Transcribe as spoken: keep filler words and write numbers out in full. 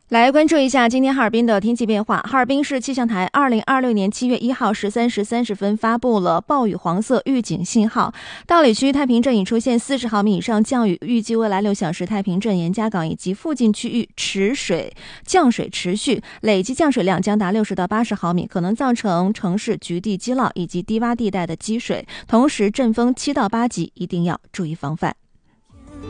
来关注一下今天哈尔滨的天气变化。哈尔滨市气象台二零二六年七月一号十三时三十分发布了暴雨黄色预警信号，道里区太平镇已出现四十毫米以上降雨，预计未来六小时太平镇、严家港以及附近区域池水降水持续，累计降水量将达六十到八十毫米，可能造成城市局地积涝以及低洼地带的积水，同时阵风七到八级，一定要注意防范。